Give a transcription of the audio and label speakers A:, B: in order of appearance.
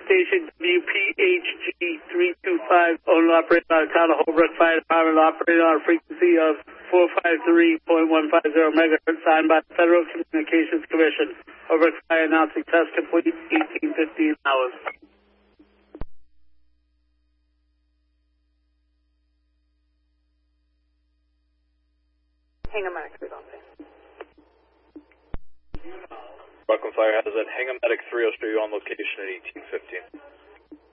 A: station WPHG325, owned and operated by the town of Holbrook Fire Department, operated on a frequency of 453.150 megahertz, signed by the Federal Communications Commission. Holbrook Fire announcing test complete, 18:15 hours.
B: Hingham Medic 3 on scene.
C: Brooklyn Fire has a Hingham Medic 3 will show you on location at 18:15.